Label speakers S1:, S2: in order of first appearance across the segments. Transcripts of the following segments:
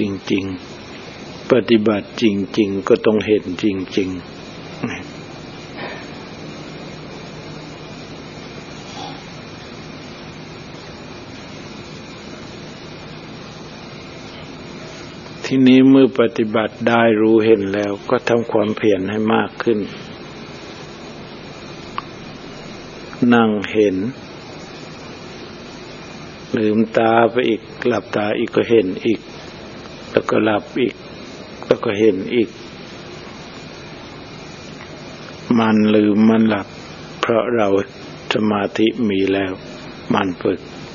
S1: จริงๆปฏิบัติจริงๆก็ต้องเห็นจริงๆทีนี้เมื่อปฏิบัติได้รู้เห็นแล้วก็ทำความเพียรให้มากขึ้นนั่งเห็นลืมตาไปอีกหลับตาอีกก็เห็นอีกแล้วก็หลับอีกแล้วก็เห็นอีกมันลืมมันหลับเพราะเราสมาธิมีแล้วมันฝึก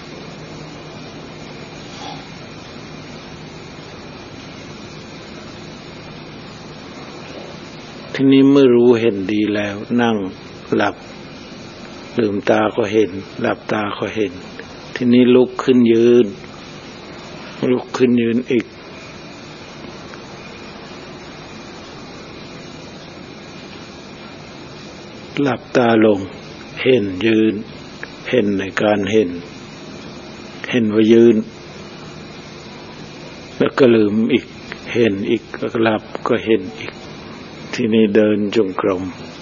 S1: ทีนี้เมื่อรู้เห็นดีแล้วนั่งหลับลืมตาก็เห็นหลับตาก็เห็นทีนี้ลุกขึ้นยืนอีกหลับตาลงเห็นยืนเห็นในการเห็นว่ายืนแล้วก็ลืมอีกเห็นอีกแล้วก็หลับก็เห็นอีกทีนี้เดินจงกรม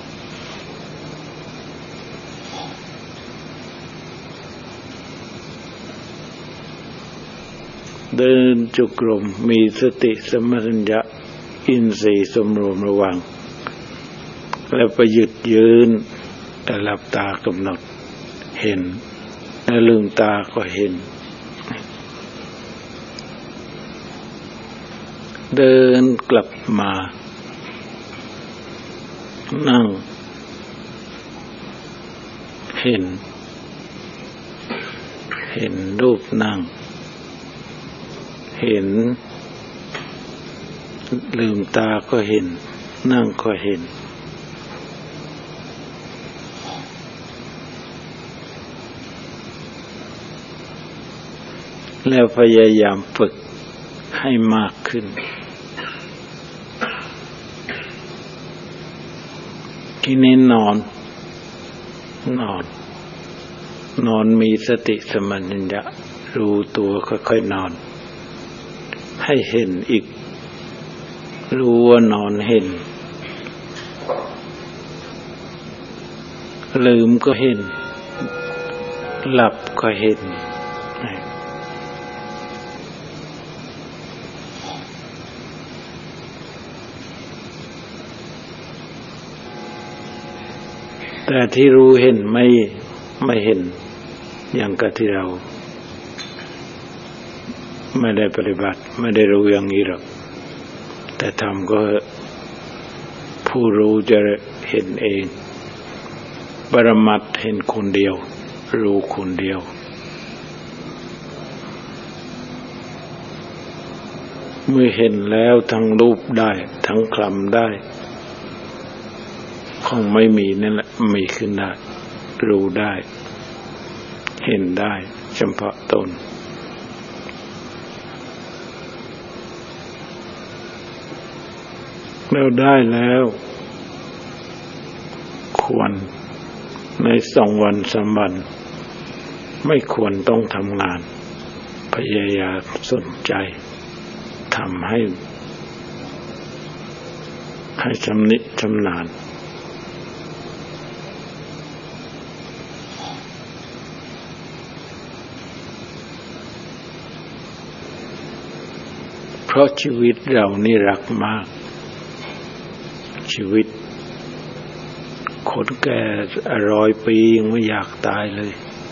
S1: เดินจงกรมมีสติสัมปชัญญะอินทรีย์สำรวมระวังแล้วไปหยุดยืนแต่หลับตากำหนดเห็นแล้วลืมตาก็เห็นเดินกลับมานั่งเห็นรูปนั่งเห็นลืมตาก็เห็นนั่งก็เห็นแล้วพยายามฝึกให้มากขึ้นทีนี้นอนมีสติสัมปชัญญะรู้ตัวค่อยๆนอนให้เห็นอีกรู้ว่านอนเห็นลืมก็เห็นหลับก็เห็นแต่ที่รู้เห็นไม่เห็นอย่างกับที่เราไม่ได้ปฏิบัติไม่ได้รู้อย่างนี้หรอกแต่ทำก็ผู้รู้จะเห็นเองปรมัตถ์เห็นคนเดียวรู้คนเดียวเมื่อเห็นแล้วทั้งรูปได้ทั้งคลำได้คงไม่มีนั่นแหละมีขึ้นได้รู้ได้เห็นได้เฉพาะตนเราได้แล้วควรใน2 วัน3 วันไม่ควรต้องทำงานพยายามสนใจทำให้ชำนิชำนาญเพราะชีวิตเรานี่รักมากชีวิตคนแก่100 ปียังไม่อยากตายเลย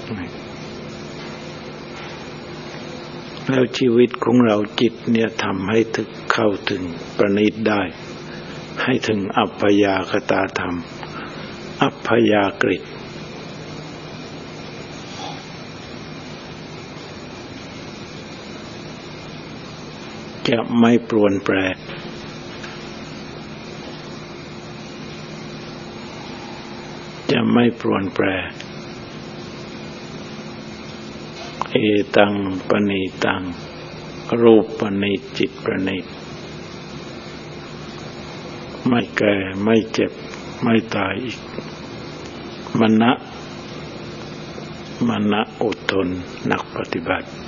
S1: แล้วชีวิตของเราจิตเนี่ยทำให้ถึงเข้าถึงประณีตได้ให้ถึงอัปปยากตาธรรมอัปปยากฤตจะไม่ปรวนแปรเอตังปณีตังรูปปณีตจิตประณีตไม่แก่ไม่เจ็บไม่ตายอีกมณะอดทนนักปฏิบัติ